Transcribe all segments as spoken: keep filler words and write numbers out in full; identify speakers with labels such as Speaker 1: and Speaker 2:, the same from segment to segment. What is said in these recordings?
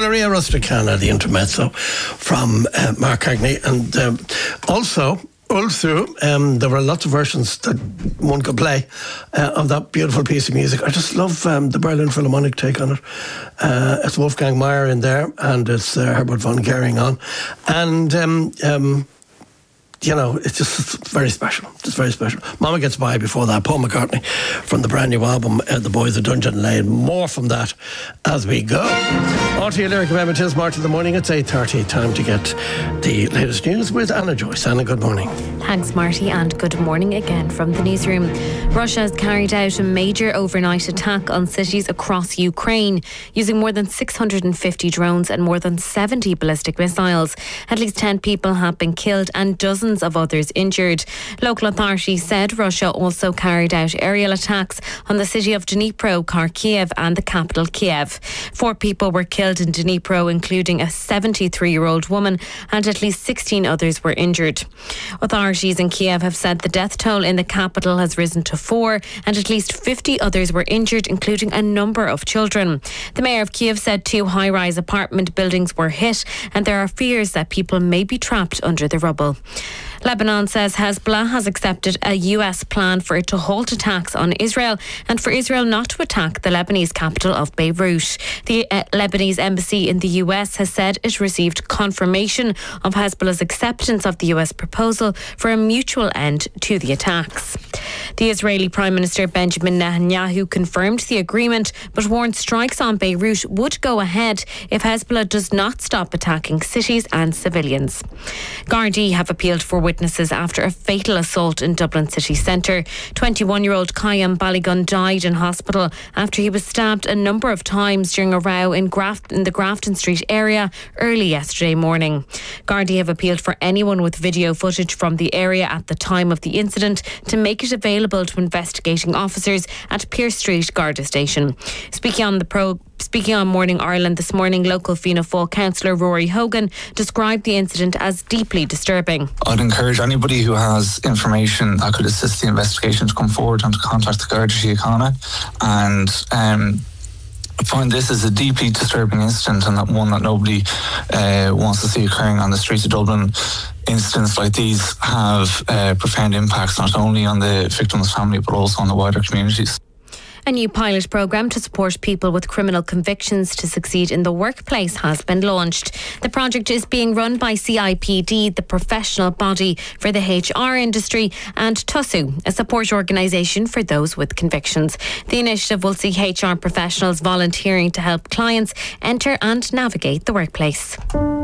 Speaker 1: Maria Rusticana, the intermezzo from uh, Mark Cagney. And um, also, all through, um, there were lots of versions that one could play uh, of that beautiful piece of music. I just love um, the Berlin Philharmonic take on it. Uh, it's Wolfgang Mayer in there, and it's uh, Herbert von Gehring on. And... Um, um, You know, it's just it's very special. It's very special. Mama Gets By before that. Paul McCartney from the brand new album, uh, The Boys of Dungeon Lane. More from that as we go. On to your Lyric of It is Martin in the morning. It's eight thirty. Time to get the latest news with Anna Joyce. Anna, good morning.
Speaker 2: Thanks, Marty, and good morning again from the newsroom. Russia has carried out a major overnight attack on cities across Ukraine using more than six hundred fifty drones and more than seventy ballistic missiles. At least ten people have been killed and dozens of others injured. Local authorities said Russia also carried out aerial attacks on the city of Dnipro, Kharkiv and the capital Kiev. Four people were killed in Dnipro, including a seventy-three-year-old woman, and at least sixteen others were injured. Authorities in Kiev have said the death toll in the capital has risen to four and at least fifty others were injured, including a number of children. The mayor of Kiev said two high-rise apartment buildings were hit and there are fears that people may be trapped under the rubble. Lebanon says Hezbollah has accepted a U S plan for it to halt attacks on Israel and for Israel not to attack the Lebanese capital of Beirut. The uh, Lebanese embassy in the U S has said it received confirmation of Hezbollah's acceptance of the U S proposal for a mutual end to the attacks. The Israeli Prime Minister Benjamin Netanyahu confirmed the agreement but warned strikes on Beirut would go ahead if Hezbollah does not stop attacking cities and civilians. Gardaí have appealed for witnesses after a fatal assault in Dublin city centre. twenty-one-year-old Kayam Baligun died in hospital after he was stabbed a number of times during a row in, Graft- in the Grafton Street area early yesterday morning. Gardaí have appealed for anyone with video footage from the area at the time of the incident to make it available to investigating officers at Pearse Street Garda Station. Speaking on the pro Speaking on Morning Ireland this morning, local Fianna Fáil councillor Rory Hogan described the incident as deeply disturbing.
Speaker 3: I'd encourage anybody who has information that could assist the investigation to come forward and to contact the Garda Síochána. And um, I find this is a deeply disturbing incident and that one that nobody uh, wants to see occurring on the streets of Dublin. Incidents like these have uh, profound impacts not only on the victim's family but also on the wider communities.
Speaker 2: A new pilot programme to support people with criminal convictions to succeed in the workplace has been launched. The project is being run by C I P D, the professional body for the H R industry, and TUSU, a support organisation for those with convictions. The initiative will see H R professionals volunteering to help clients enter and navigate the workplace.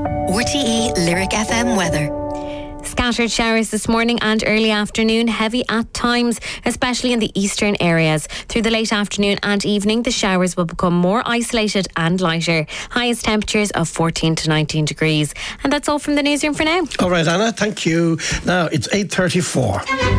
Speaker 4: R T E Lyric F M weather.
Speaker 2: Scattered showers this morning and early afternoon, heavy at times, especially in the eastern areas. Through the late afternoon and evening, the showers will become more isolated and lighter. Highest temperatures of fourteen to nineteen degrees. And that's all from the newsroom for now.
Speaker 1: All right, Anna, thank you. Now, it's eight thirty-four.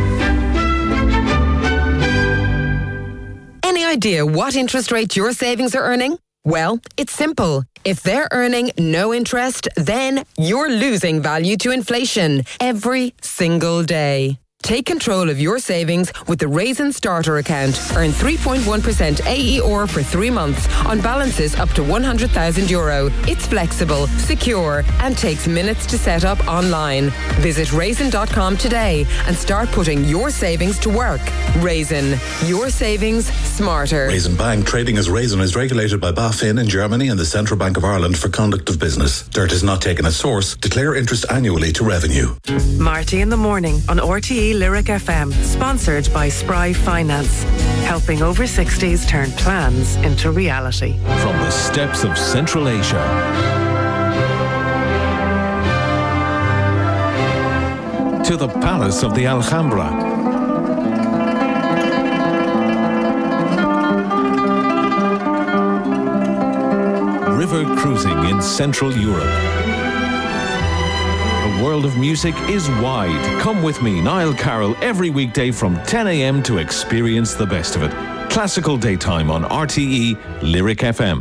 Speaker 5: Any idea what interest rate your savings are earning? Well, it's simple. If they're earning no interest, then you're losing value to inflation every single day. Take control of your savings with the Raisin Starter account. Earn three point one percent A E R for three months on balances up to one hundred thousand euro. It's flexible, secure, and takes minutes to set up online. Visit raisin dot com today and start putting your savings to work. Raisin, your savings smarter.
Speaker 6: Raisin Bank, trading as Raisin, is regulated by BaFin in Germany and the Central Bank of Ireland for conduct of business. Dirt is not taken as source. Declare interest annually to revenue.
Speaker 7: Marty in the morning on R T E Lyric F M, sponsored by Spry Finance, helping over sixties turn plans into reality.
Speaker 8: From the steppes of Central Asia to the palace of the Alhambra, river cruising in Central Europe. The world of music is wide. Come with me, Niall Carroll, every weekday from ten a.m. to experience the best of it. Classical Daytime on R T E Lyric F M.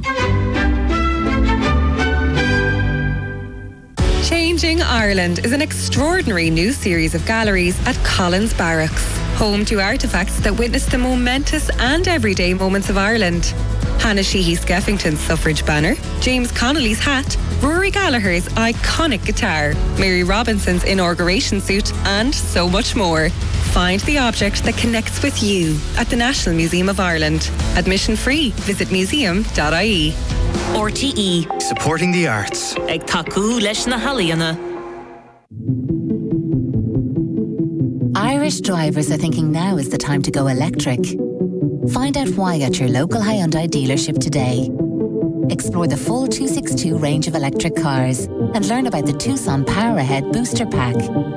Speaker 9: Changing Ireland is an extraordinary new series of galleries at Collins Barracks, home to artefacts that witness the momentous and everyday moments of Ireland. Hannah Sheehy Skeffington's suffrage banner, James Connolly's hat, Rory Gallagher's iconic guitar, Mary Robinson's inauguration suit, and so much more. Find the object that connects with you at the National Museum of Ireland. Admission free. Visit museum dot I E.
Speaker 10: R T E.
Speaker 11: Supporting the arts.
Speaker 10: Ag taku leis na halaíonna.
Speaker 12: Irish drivers are thinking now is the time to go electric. Find out why at your local Hyundai dealership today. Explore the full two sixty-two range of electric cars and learn about the Tucson Power Ahead Booster Pack.